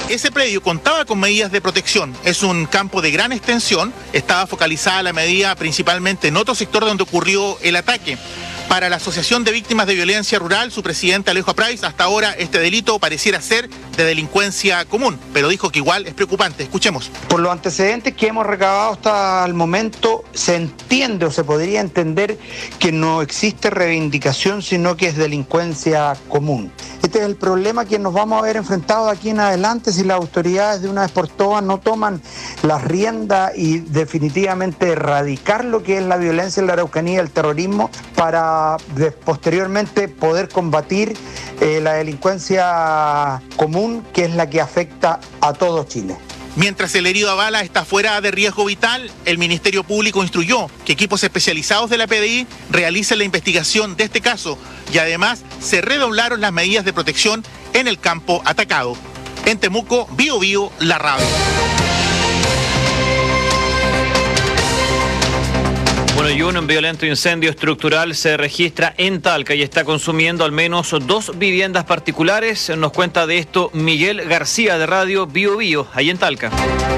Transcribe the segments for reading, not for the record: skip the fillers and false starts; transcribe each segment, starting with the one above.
Ese predio contaba con medidas de protección. Es un campo de gran extensión. Estaba focalizada la medida principalmente en otro sector donde ocurrió el ataque. Para la Asociación de Víctimas de Violencia Rural, su presidente Alejo Price, hasta ahora este delito pareciera ser de delincuencia común, pero dijo que igual es preocupante. Escuchemos. Por los antecedentes que hemos recabado hasta el momento, se entiende o se podría entender que no existe reivindicación, sino que es delincuencia común. Este es el problema que nos vamos a ver enfrentados aquí en adelante si las autoridades de una vez por todas no toman las riendas y definitivamente erradicar lo que es la violencia en la Araucanía, el terrorismo, para posteriormente poder combatir la delincuencia común, que es la que afecta a todo Chile. Mientras el herido a bala está fuera de riesgo vital, el Ministerio Público instruyó que equipos especializados de la PDI realicen la investigación de este caso y además se redoblaron las medidas de protección en el campo atacado. En Temuco, Bío Bío, la radio. Bueno, y un violento incendio estructural se registra en Talca y está consumiendo al menos 2 viviendas particulares. Nos cuenta de esto Miguel García de Radio Bío Bío, ahí en Talca.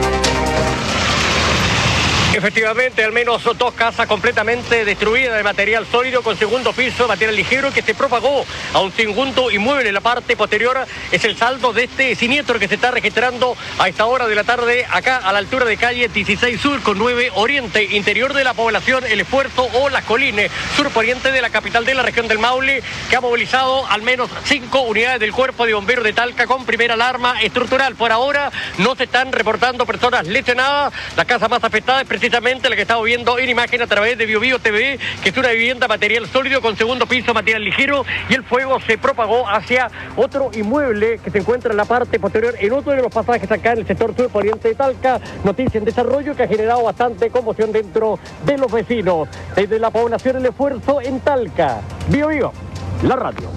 Efectivamente, al menos 2 casas completamente destruidas de material sólido con segundo piso, material ligero que se propagó a un segundo inmueble en la parte posterior. Es el saldo de este siniestro que se está registrando a esta hora de la tarde acá a la altura de calle 16 Sur con 9 Oriente, interior de la población El Esfuerzo o Las Colines, sur poniente de la capital de la región del Maule, que ha movilizado al menos 5 unidades del Cuerpo de Bomberos de Talca con primera alarma estructural. Por ahora no se están reportando personas lesionadas. La casa más afectada es precisamente la que estamos viendo en imagen a través de Bío Bío TV, que es una vivienda material sólido con segundo piso, material ligero, y el fuego se propagó hacia otro inmueble que se encuentra en la parte posterior, en otro de los pasajes acá en el sector sur poniente de Talca. Noticia en desarrollo que ha generado bastante conmoción dentro de los vecinos. Desde la población El Esfuerzo en Talca, Bío Bío, la radio.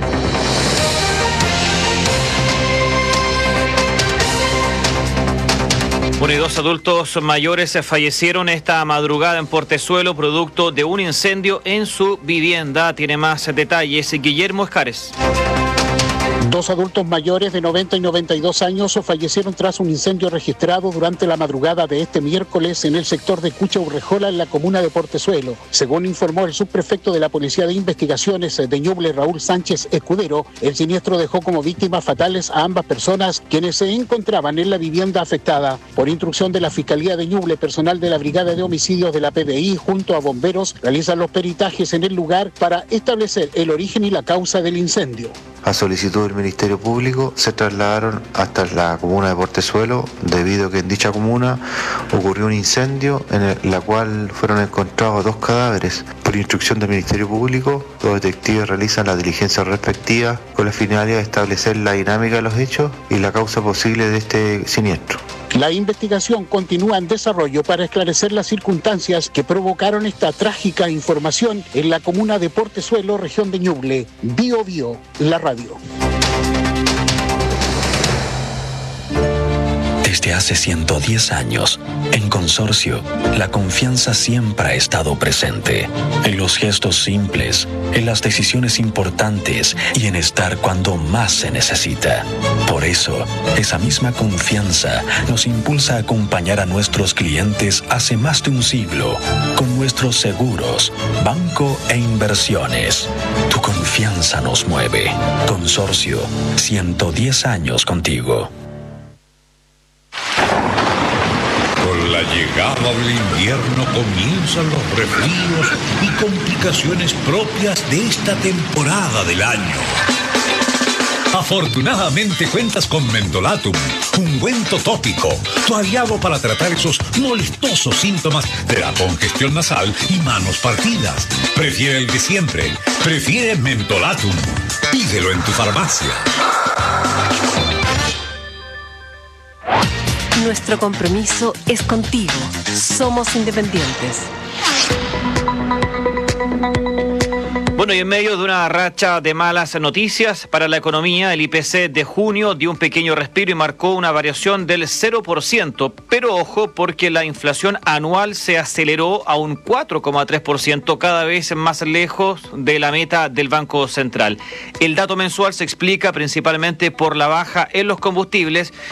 Bueno, y 2 adultos mayores fallecieron esta madrugada en Portezuelo producto de un incendio en su vivienda. Tiene más detalles Guillermo Escares. 2 adultos mayores de 90 y 92 años fallecieron tras un incendio registrado durante la madrugada de este miércoles en el sector de Cucha Urrejola, en la comuna de Portezuelo. Según informó el subprefecto de la Policía de Investigaciones de Ñuble, Raúl Sánchez Escudero, el siniestro dejó como víctimas fatales a ambas personas quienes se encontraban en la vivienda afectada. Por instrucción de la Fiscalía de Ñuble, personal de la Brigada de Homicidios de la PDI junto a bomberos realizan los peritajes en el lugar para establecer el origen y la causa del incendio. A solicitud del Ministerio Público se trasladaron hasta la comuna de Portezuelo debido a que en dicha comuna ocurrió un incendio en la cual fueron encontrados 2 cadáveres. Por instrucción del Ministerio Público, los detectives realizan las diligencias respectivas con la finalidad de establecer la dinámica de los hechos y la causa posible de este siniestro. La investigación continúa en desarrollo para esclarecer las circunstancias que provocaron esta trágica información en la comuna de Portezuelo, región de Ñuble. Bío Bío, la radio. Desde hace 110 años, en Consorcio, la confianza siempre ha estado presente. En los gestos simples, en las decisiones importantes y en estar cuando más se necesita. Por eso, esa misma confianza nos impulsa a acompañar a nuestros clientes hace más de un siglo con nuestros seguros, banco e inversiones. Tu confianza nos mueve. Consorcio, 110 años contigo. Con la llegada del invierno comienzan los resfríos y complicaciones propias de esta temporada del año. Afortunadamente cuentas con Mentolatum, ungüento tópico, tu aliado para tratar esos molestosos síntomas de la congestión nasal y manos partidas. Prefiere el de siempre, prefiere Mentolatum. Pídelo en tu farmacia. Nuestro compromiso es contigo. Somos independientes. Bueno, y en medio de una racha de malas noticias para la economía, el IPC de junio dio un pequeño respiro y marcó una variación del 0%, pero ojo, porque la inflación anual se aceleró a un 4,3%, cada vez más lejos de la meta del Banco Central. El dato mensual se explica principalmente por la baja en los combustibles,